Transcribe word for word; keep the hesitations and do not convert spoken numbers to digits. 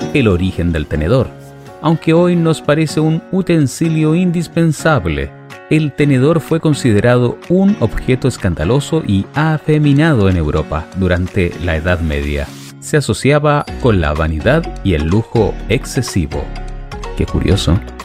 el origen del tenedor. Aunque hoy nos parece un utensilio indispensable, el tenedor fue considerado un objeto escandaloso y afeminado en Europa durante la Edad Media. Se asociaba con la vanidad y el lujo excesivo. Qué curioso.